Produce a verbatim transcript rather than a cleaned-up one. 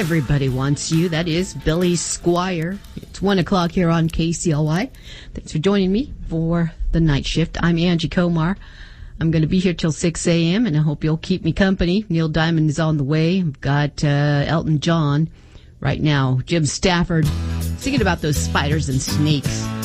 Everybody Wants You. That is Billy Squier. It's one o'clock here on K C L Y. Thanks for joining me for the night shift. I'm Angie Komar. I'm going to be here till six a.m. and I hope you'll keep me company. Neil Diamond is on the way. I've got uh, Elton John right now. Jim Stafford singing about those spiders and snakes.